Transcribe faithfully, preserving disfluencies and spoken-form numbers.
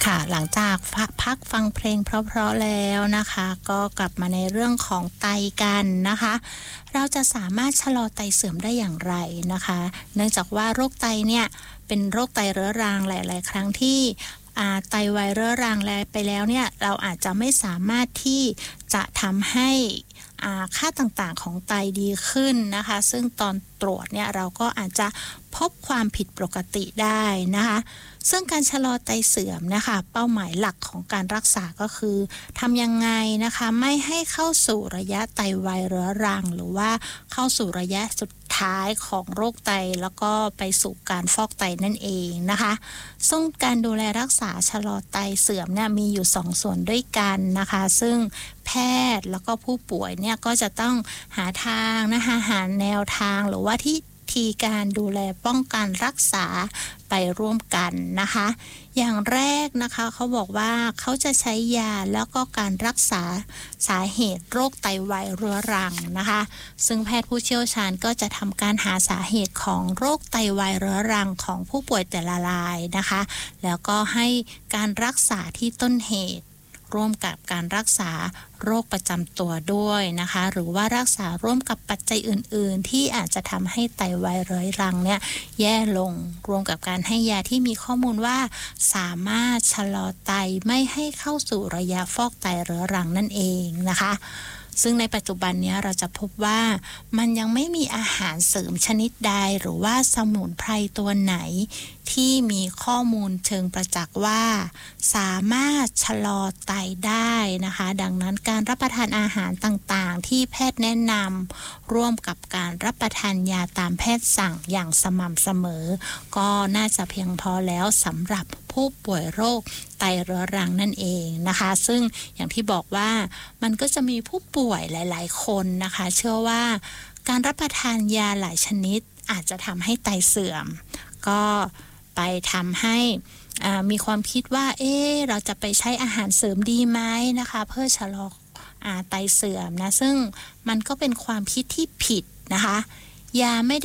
ค่ะหลังจากพักฟังเพลงเพราะๆแล้วนะคะก็กลับมาในเรื่องของไตกันนะคะเราจะสามารถชะลอไตเสื่อมได้อย่างไรนะคะเนื่องจากว่าโรคไตเนี่ยเป็นโรคไตเรื้อรังหลายๆครั้งที่ไตวายเรื้อรังแล้วไปแล้วเนี่ยเราอาจจะไม่สามารถที่จะทำให้ค่าต่างๆของไตดีขึ้นนะคะซึ่งตอนตรวจเนี่ยเราก็อาจจะพบความผิดปกติได้นะคะซึ่งการชะลอไตเสื่อมนะคะเป้าหมายหลักของการรักษาก็คือทำยังไงนะคะไม่ให้เข้าสู่ระยะไตวายเรื้อรังหรือว่าเข้าสู่ระยะสุดท้ายของโรคไตแล้วก็ไปสู่การฟอกไตนั่นเองนะคะซึ่งการดูแลรักษาชะลอไตเสื่อมเนี่ยมีอยู่สองส่วนด้วยกันนะคะซึ่งแพทย์แล้วก็ผู้ป่วยเนี่ยก็จะต้องหาทางนะคะหาแนวทางหรือว่าที่ทีการดูแลป้องกันรักษาไปร่วมกันนะคะอย่างแรกนะคะเขาบอกว่าเขาจะใช้ยาแล้วก็การรักษาสาเหตุโรคไตวายเรื้อรังนะคะซึ่งแพทย์ผู้เชี่ยวชาญก็จะทำการหาสาเหตุของโรคไตวายเรื้อรังของผู้ป่วยแต่ละรายนะคะแล้วก็ให้การรักษาที่ต้นเหตุร่วมกับการรักษาโรคประจำตัวด้วยนะคะหรือว่ารักษาร่วมกับปัจจัยอื่นๆที่อาจจะทำให้ไตวายเรื้อรังเนี่ยแย่ลงรวมกับการให้ยาที่มีข้อมูลว่าสามารถชะลอไตไม่ให้เข้าสู่ระยะฟอกไตเรื้อรังนั่นเองนะคะซึ่งในปัจจุบันนี้เราจะพบว่ามันยังไม่มีอาหารเสริมชนิดใดหรือว่าสมุนไพรตัวไหนที่มีข้อมูลเชิงประจักษ์ว่าสามารถชะลอไตได้นะคะดังนั้นการรับประทานอาหารต่างๆที่แพทย์แนะนำร่วมกับการรับประทานยาตามแพทย์สั่งอย่างสม่ำเสมอก็น่าจะเพียงพอแล้วสำหรับผู้ป่วยโรคไตเรื้อรังนั่นเองนะคะซึ่งอย่างที่บอกว่ามันก็จะมีผู้ป่วยหลายๆคนนะคะเชื่อว่าการรับประทานยาหลายชนิดอาจจะทำให้ไตเสื่อมก็ไปทำให้มีความคิดว่าเอ๊ะเราจะไปใช้อาหารเสริมดีไหมนะคะเพื่อชะลอไตเสื่อมนะซึ่งมันก็เป็นความคิดที่ผิดนะคะยาไม่